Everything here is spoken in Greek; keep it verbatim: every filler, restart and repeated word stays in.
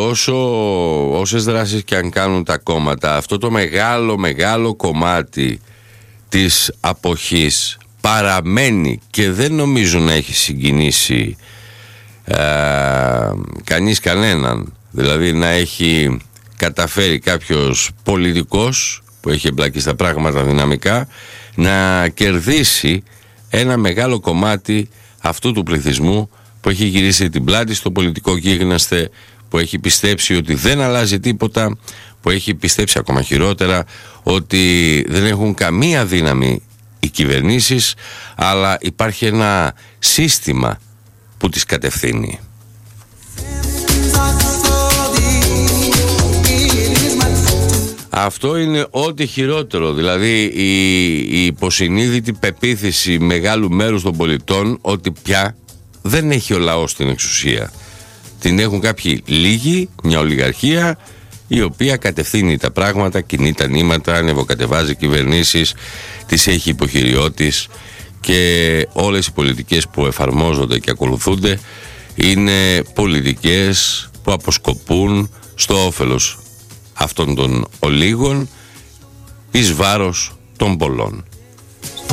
όσο, όσες δράσεις και αν κάνουν τα κόμματα, αυτό το μεγάλο μεγάλο κομμάτι της αποχής παραμένει και δεν νομίζω να έχει συγκινήσει ε, κανείς κανέναν. Δηλαδή να έχει καταφέρει κάποιος πολιτικός που έχει εμπλακεί στα πράγματα δυναμικά να κερδίσει ένα μεγάλο κομμάτι αυτού του πληθυσμού που έχει γυρίσει την πλάτη στο πολιτικό γίγνασθε, που έχει πιστέψει ότι δεν αλλάζει τίποτα, που έχει πιστέψει ακόμα χειρότερα ότι δεν έχουν καμία δύναμη οι κυβερνήσεις, αλλά υπάρχει ένα σύστημα που τις κατευθύνει. Αυτό είναι ό,τι χειρότερο, δηλαδή η, η υποσυνείδητη πεποίθηση μεγάλου μέρους των πολιτών ότι πια δεν έχει ο λαός την εξουσία. Την έχουν κάποιοι λίγοι, μια ολιγαρχία η οποία κατευθύνει τα πράγματα, κινεί τα νήματα, ανεβοκατεβάζει κυβερνήσεις, τις έχει υποχειριώτης και όλες οι πολιτικές που εφαρμόζονται και ακολουθούνται είναι πολιτικές που αποσκοπούν στο όφελος αυτών των ολίγων εις βάρος των πολλών.